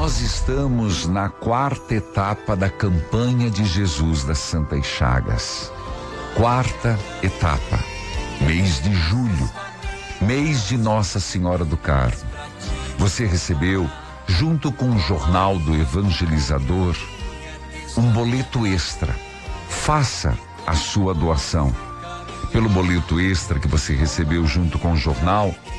Nós estamos na 4ª etapa da campanha de Jesus das Santas Chagas. 4ª etapa, mês de julho, mês de Nossa Senhora do Carmo. Você recebeu, junto com o Jornal do Evangelizador, um boleto extra. Faça a sua doação. Pelo boleto extra que você recebeu junto com o jornal,